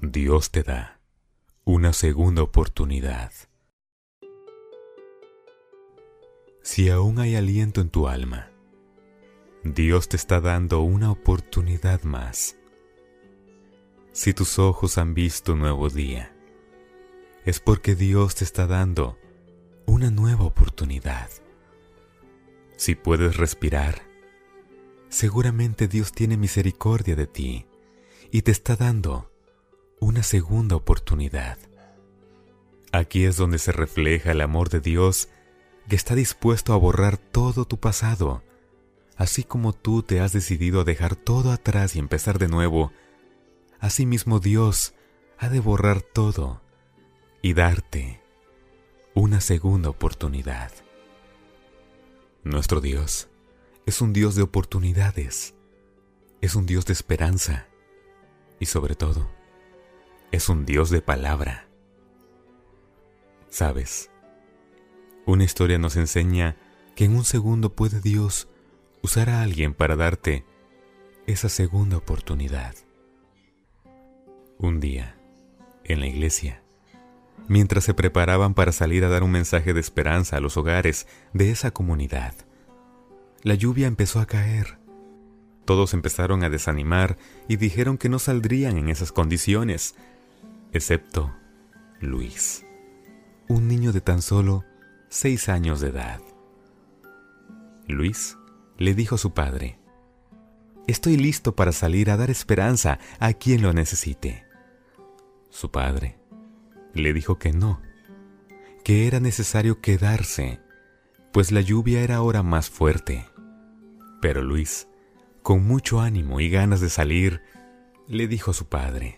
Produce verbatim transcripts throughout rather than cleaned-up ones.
Dios te da una segunda oportunidad. Si aún hay aliento en tu alma, Dios te está dando una oportunidad más. Si tus ojos han visto un nuevo día, es porque Dios te está dando una nueva oportunidad. Si puedes respirar, seguramente Dios tiene misericordia de ti y te está dando una segunda oportunidad. Aquí es donde se refleja el amor de Dios, que está dispuesto a borrar todo tu pasado. Así como tú te has decidido a dejar todo atrás y empezar de nuevo, asimismo Dios ha de borrar todo y darte una segunda oportunidad. Nuestro Dios es un Dios de oportunidades, es un Dios de esperanza y sobre todo, es un Dios de palabra. ¿Sabes? Una historia nos enseña que en un segundo puede Dios usar a alguien para darte esa segunda oportunidad. Un día, en la iglesia, mientras se preparaban para salir a dar un mensaje de esperanza a los hogares de esa comunidad, la lluvia empezó a caer. Todos empezaron a desanimar y dijeron que no saldrían en esas condiciones, excepto Luis, un niño de tan solo seis años de edad. Luis le dijo a su padre: «Estoy listo para salir a dar esperanza a quien lo necesite». Su padre le dijo que no, que era necesario quedarse, pues la lluvia era ahora más fuerte. Pero Luis, con mucho ánimo y ganas de salir, le dijo a su padre: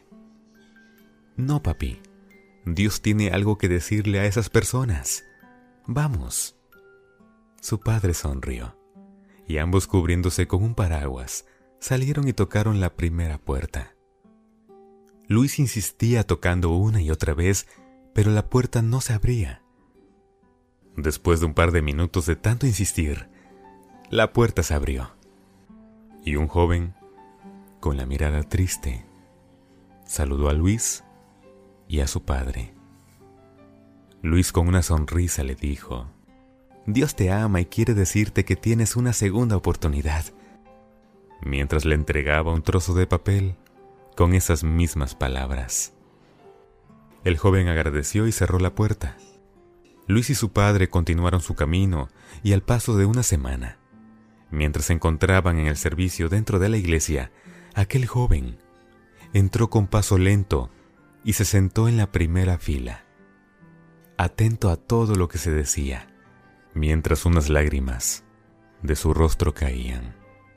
«No, papi, Dios tiene algo que decirle a esas personas. Vamos». Su padre sonrió, y ambos, cubriéndose con un paraguas, salieron y tocaron la primera puerta. Luis insistía tocando una y otra vez, pero la puerta no se abría. Después de un par de minutos de tanto insistir, la puerta se abrió, y un joven, con la mirada triste, saludó a Luis y a su padre. Luis, con una sonrisa, le dijo: «Dios te ama y quiere decirte que tienes una segunda oportunidad», mientras le entregaba un trozo de papel con esas mismas palabras. El joven agradeció y cerró la puerta. Luis y su padre continuaron su camino, y al paso de una semana, mientras se encontraban en el servicio dentro de la iglesia, aquel joven entró con paso lento y se sentó en la primera fila, atento a todo lo que se decía, mientras unas lágrimas de su rostro caían.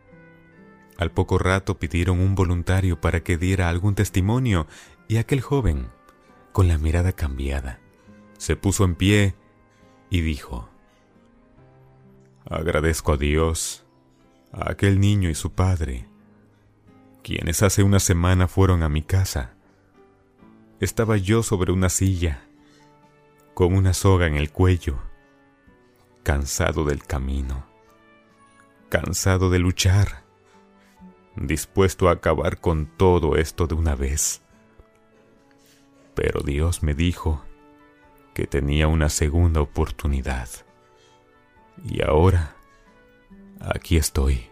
Al poco rato pidieron un voluntario para que diera algún testimonio, y aquel joven, con la mirada cambiada, se puso en pie y dijo: «Agradezco a Dios, a aquel niño y su padre, quienes hace una semana fueron a mi casa. Estaba yo sobre una silla, con una soga en el cuello, cansado del camino, cansado de luchar, dispuesto a acabar con todo esto de una vez. Pero Dios me dijo que tenía una segunda oportunidad. Y ahora, aquí estoy».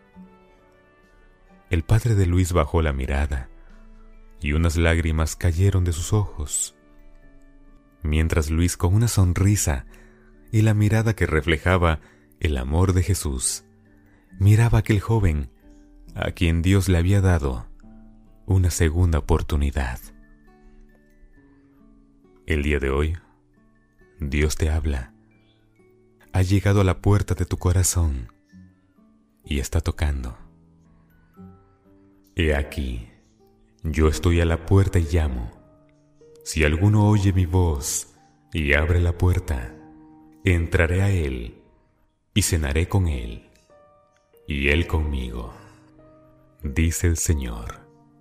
El padre de Luis bajó la mirada, y unas lágrimas cayeron de sus ojos, mientras Luis, con una sonrisa y la mirada que reflejaba el amor de Jesús, miraba a aquel joven a quien Dios le había dado una segunda oportunidad. El día de hoy, Dios te habla. Ha llegado a la puerta de tu corazón y está tocando. He aquí, yo estoy a la puerta y llamo. Si alguno oye mi voz y abre la puerta, entraré a él y cenaré con él, y él conmigo, dice el Señor.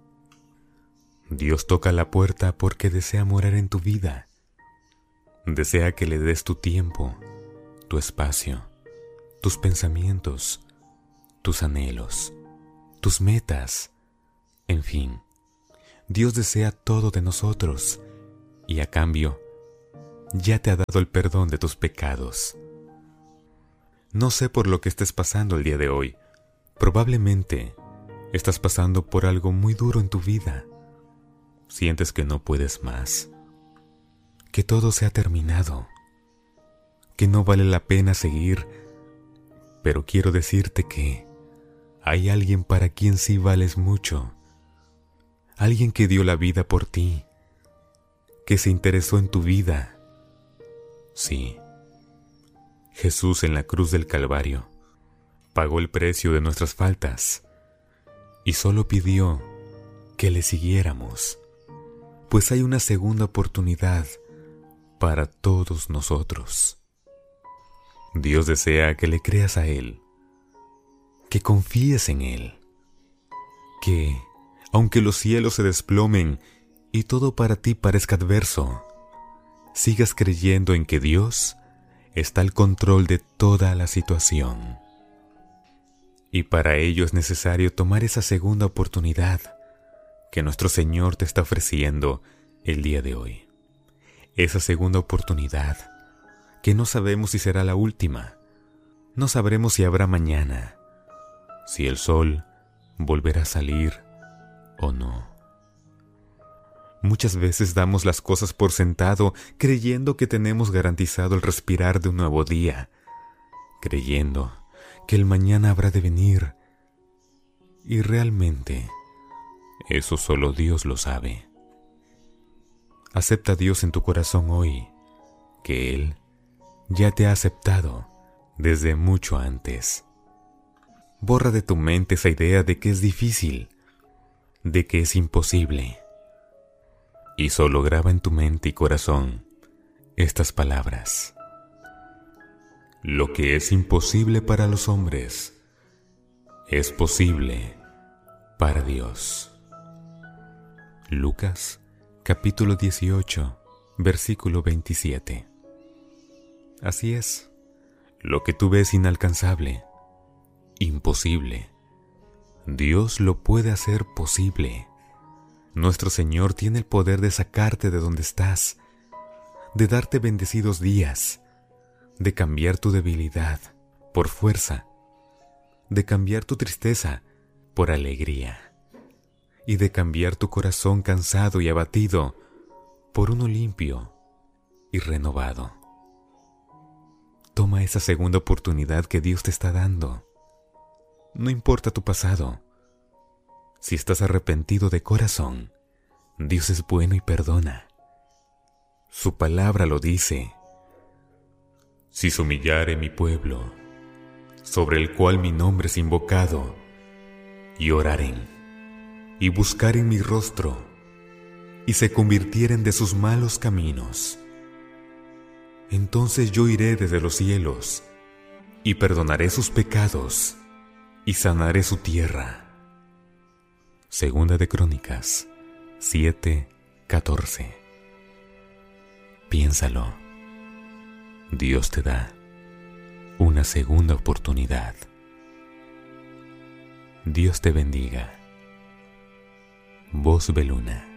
Dios toca la puerta porque desea morar en tu vida. Desea que le des tu tiempo, tu espacio, tus pensamientos, tus anhelos, tus metas, en fin. Dios desea todo de nosotros y a cambio ya te ha dado el perdón de tus pecados. No sé por lo que estés pasando el día de hoy. Probablemente estás pasando por algo muy duro en tu vida. Sientes que no puedes más, que todo se ha terminado, que no vale la pena seguir, pero quiero decirte que hay alguien para quien sí vales mucho, alguien que dio la vida por ti, que se interesó en tu vida. Sí, Jesús en la cruz del Calvario pagó el precio de nuestras faltas y solo pidió que le siguiéramos, pues hay una segunda oportunidad para todos nosotros. Dios desea que le creas a Él, que confíes en Él, que, aunque los cielos se desplomen y todo para ti parezca adverso, sigas creyendo en que Dios está al control de toda la situación. Y para ello es necesario tomar esa segunda oportunidad que nuestro Señor te está ofreciendo el día de hoy. Esa segunda oportunidad que no sabemos si será la última. No sabremos si habrá mañana, si el sol volverá a salir o no. Muchas veces damos las cosas por sentado, creyendo que tenemos garantizado el respirar de un nuevo día, creyendo que el mañana habrá de venir. Y realmente, eso solo Dios lo sabe. Acepta a Dios en tu corazón hoy, que Él ya te ha aceptado desde mucho antes. Borra de tu mente esa idea de que es difícil, de que es imposible, y solo graba en tu mente y corazón estas palabras: lo que es imposible para los hombres es posible para Dios. Lucas capítulo dieciocho, versículo veintisiete. Así es, lo que tú ves inalcanzable, imposible, Dios lo puede hacer posible. Nuestro Señor tiene el poder de sacarte de donde estás, de darte bendecidos días, de cambiar tu debilidad por fuerza, de cambiar tu tristeza por alegría, y de cambiar tu corazón cansado y abatido por uno limpio y renovado. Toma esa segunda oportunidad que Dios te está dando. No importa tu pasado. Si estás arrepentido de corazón, Dios es bueno y perdona. Su palabra lo dice: si se humillare mi pueblo, sobre el cual mi nombre es invocado, y oraren, y buscaren mi rostro, y se convirtieren de sus malos caminos, entonces yo iré desde los cielos, y perdonaré sus pecados, y sanaré su tierra. Segunda de Crónicas siete, catorce. Piénsalo. Dios te da una segunda oportunidad. Dios te bendiga. Voz Beluna.